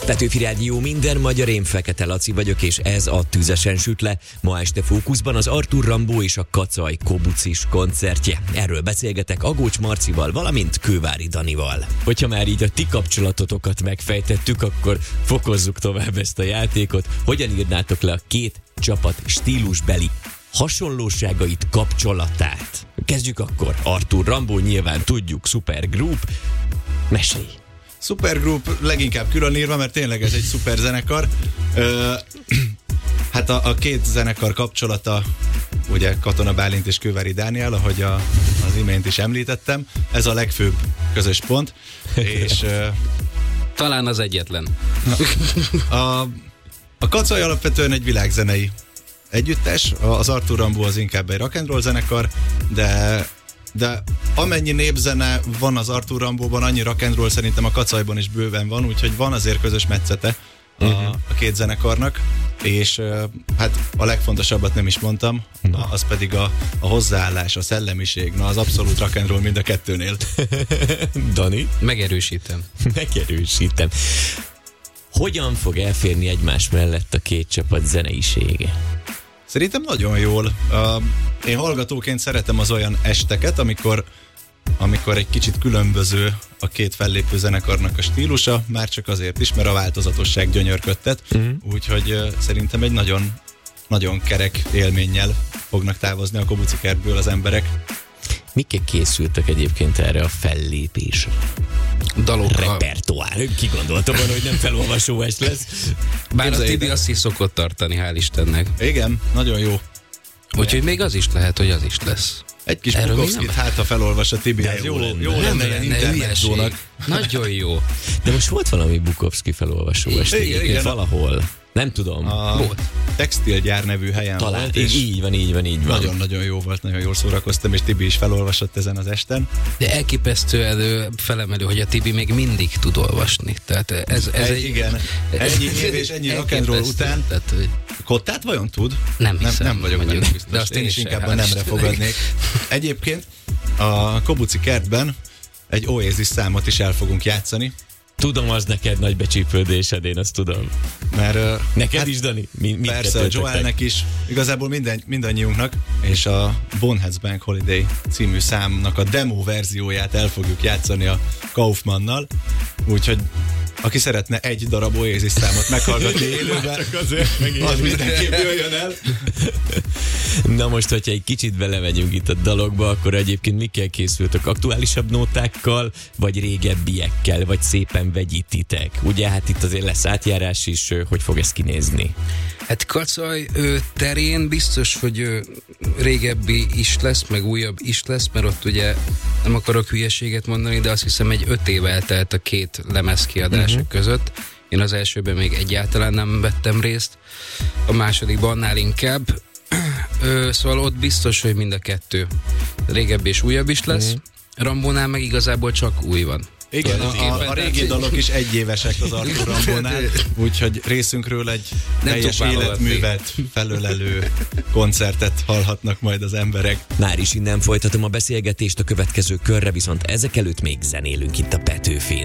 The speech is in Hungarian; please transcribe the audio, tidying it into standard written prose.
Petőfi Rádió, minden magyar, én Fekete Laci vagyok, és ez a Tüzesen süt le. Ma este fókuszban az Arthur Rimbaud és a Kacaj Kobucis koncertje. Erről beszélgetek Agócs Marcival, valamint Kővári Danival. Hogyha már így a ti kapcsolatotokat megfejtettük, akkor fokozzuk tovább ezt a játékot. Hogyan írnátok le a két csapat stílusbeli hasonlóságait, kapcsolatát? Kezdjük akkor. Arthur Rimbaud, nyilván tudjuk, Supergroup. Mesélj! Supergroup leginkább különírva, mert tényleg ez egy szuper zenekar. Hát a két zenekar kapcsolata, ugye Katona Bálint és Kővári Dániel, ahogy az imént is említettem, ez a legfőbb közös pont. És talán az egyetlen. A Kacaj alapvetően egy világzenei együttes, az Arthur Rimbaud az inkább egy rock and roll zenekar, de amennyi népzene van az Arthur Rimbaudban, annyi rock and roll szerintem a Kacajban is bőven van, úgyhogy van azért közös metszete a két zenekarnak, és hát a legfontosabbat nem is mondtam, az pedig a hozzáállás, a szellemiség, az abszolút rock and roll mind a kettőnél. Dani? Megerősítem. Hogyan fog elférni egymás mellett a két csapat zeneisége? Szerintem nagyon jól. Én hallgatóként szeretem az olyan esteket, amikor egy kicsit különböző a két fellépő zenekarnak a stílusa, már csak azért is, mert a változatosság gyönyörködtet, úgyhogy szerintem egy nagyon, nagyon kerek élménnyel fognak távozni a Kobuci kertből az emberek. Mikkel készültek egyébként erre a fellépésre? Dalokkal. Repertoár. Ki gondoltam volna, hogy nem felolvasó est lesz. Bár a Tibi azt is szokott tartani, hál' Istennek. Igen, nagyon jó. Úgyhogy még az is lehet, hogy az is lesz. Egy kis Bukowskit, hát ha felolvas a Tibi, ez jó lenne ilyen internetzónak. Nagyon jó. De most volt valami Bukowski felolvasó est. Igen. Valahol. Nem tudom. Volt. Textilgyár nevű helyen talán volt. És így van. Nagyon-nagyon jó volt, nagyon jól szórakoztam, és Tibi is felolvasott ezen az esten. De elképesztő felemelő, hogy a Tibi még mindig tud olvasni. Tehát ez igen. Ennyi év és ennyi rock and roll után. Kottát vajon tud? Nem hiszem. Nem vagyok benne biztos. De azt én is inkább a nemre fogadnék. Egyébként a Kobuci kertben egy Oasis számot is el fogunk játszani. Tudom, az neked nagy becsípődésed, én azt tudom. Mert neked is, Dani? Persze, a Joelnek is, igazából mindannyiunknak, és a Boneheads Bank Holiday című számnak a demo verzióját el fogjuk játszani a Kaufmannnal, úgyhogy aki szeretne egy darab Oasis számot meghallgatni élőben, az mindenképp jöjjön el. Na most, hogyha egy kicsit belemegyünk itt a dalokba, akkor egyébként mikkel készültök? Aktuálisabb nótákkal, vagy régebbiekkel, vagy szépen vegyítitek? Ugye hát itt azért lesz átjárás is, hogy fog ez kinézni? Hát Kacaj terén biztos, hogy régebbi is lesz, meg újabb is lesz, mert ott ugye nem akarok hülyeséget mondani, de azt hiszem egy 5 év eltelt a két lemez kiadása között. Én az elsőben még egyáltalán nem vettem részt, a másodikban annál inkább. Szóval ott biztos, hogy mind a kettő régebbi és újabb is lesz. Rimbaudnál meg igazából csak új van. Igen, a régi dalok is egyévesek az Arthur Rimbaudnál, úgyhogy részünkről egy teljes életművet felölelő koncertet hallhatnak majd az emberek. Már is innen folytatom a beszélgetést a következő körre, viszont ezek előtt még zenélünk itt a Petőfin.